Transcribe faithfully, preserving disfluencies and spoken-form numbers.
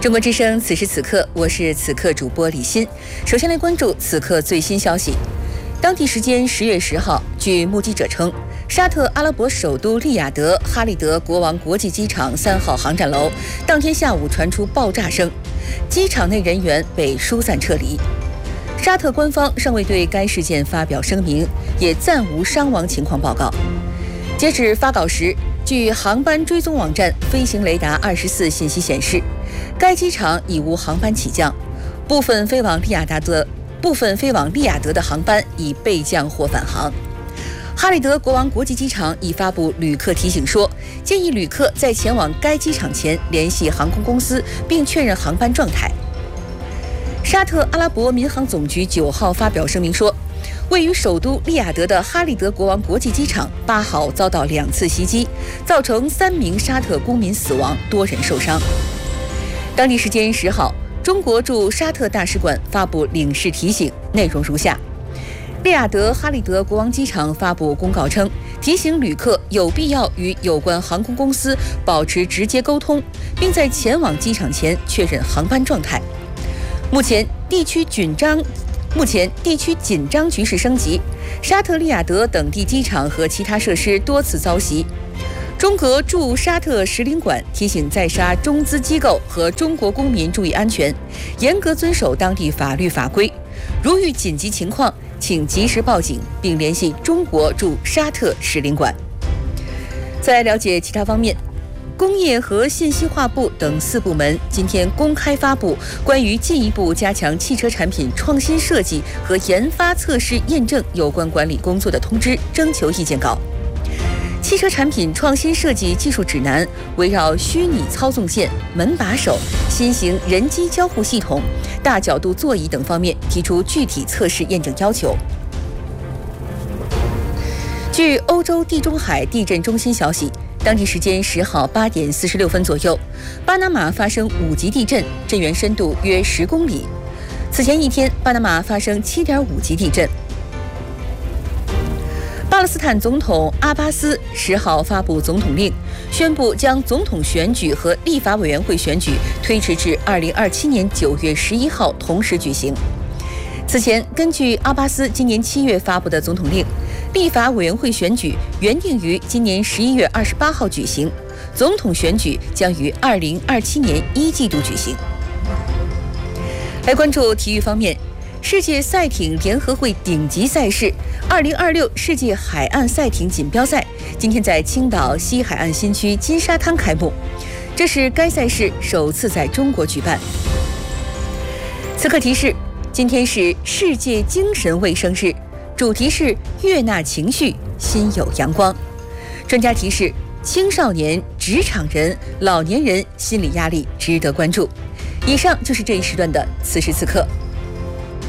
中国之声，此时此刻，我是此刻主播李欣。首先来关注此刻最新消息。当地时间十月十号，据目击者称，沙特阿拉伯首都利雅得哈利德国王国际机场三号航站楼当天下午传出爆炸声，机场内人员被疏散撤离。沙特官方尚未对该事件发表声明，也暂无伤亡情况报告。截止发稿时，据航班追踪网站飞行雷达二十四信息显示，该机场已无航班起降，部分飞往利雅得的部分飞往利雅得的航班已备降或返航。哈利德国王国际机场已发布旅客提醒说，建议旅客在前往该机场前联系航空公司并确认航班状态。沙特阿拉伯民航总局九号发表声明说，位于首都利雅得的哈利德国王国际机场八号遭到两次袭击，造成三名沙特公民死亡，多人受伤。当地时间十号，中国驻沙特大使馆发布领事提醒，内容如下：利雅得哈利德国王机场发布公告称，提醒旅客有必要与有关航空公司保持直接沟通，并在前往机场前确认航班状态。目前地区紧张目前地区紧张局势升级，沙特利雅得等地机场和其他设施多次遭袭。中国驻沙特使领馆提醒在沙中资机构和中国公民注意安全，严格遵守当地法律法规。如遇紧急情况，请及时报警，并联系中国驻沙特使领馆。在了解其他方面，工业和信息化部等四部门今天公开发布关于进一步加强汽车产品创新设计和研发、测试、验证有关管理工作的通知征求意见稿。汽车产品创新设计技术指南围绕虚拟操纵线、门把手、新型人机交互系统、大角度座椅等方面提出具体测试验证要求。据欧洲地中海地震中心消息，当地时间十号八点四十六分左右，巴拿马发生五级地震，震源深度约十公里。此前一天，巴拿马发生七点五级地震。巴勒斯坦总统阿巴斯十号发布总统令，宣布将总统选举和立法委员会选举推迟至二零二七年九月十一号同时举行。此前，根据阿巴斯今年七月发布的总统令，立法委员会选举原定于今年十一月二十八号举行，总统选举将于二零二七年一季度举行。来关注体育方面，世界赛艇联合会顶级赛事二零二六世界海岸赛艇锦标赛今天在青岛西海岸新区金沙滩开幕，这是该赛事首次在中国举办。此刻提示，今天是世界精神卫生日，主题是悦纳情绪，心有阳光。专家提示，青少年、职场人、老年人心理压力值得关注。以上就是这一时段的此时此刻。